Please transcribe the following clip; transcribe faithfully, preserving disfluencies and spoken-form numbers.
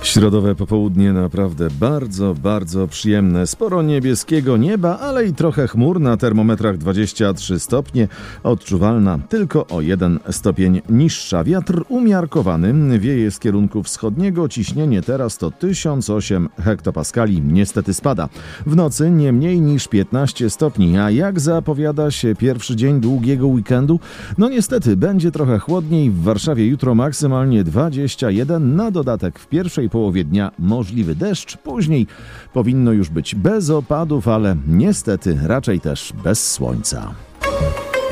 Środowe popołudnie naprawdę bardzo, bardzo przyjemne. Sporo niebieskiego nieba, ale i trochę chmur, na termometrach dwadzieścia trzy stopnie. Odczuwalna tylko o jeden stopień niższa. Wiatr umiarkowany, wieje z kierunku wschodniego. Ciśnienie teraz to tysiąc osiem hektopaskali. Niestety spada. W nocy nie mniej niż piętnaście stopni. A jak zapowiada się pierwszy dzień długiego weekendu? No niestety, będzie trochę chłodniej. W Warszawie jutro maksymalnie dwadzieścia jeden. Na dodatek w pierwszej połowie dnia możliwy deszcz, później powinno już być bez opadów, ale niestety raczej też bez słońca.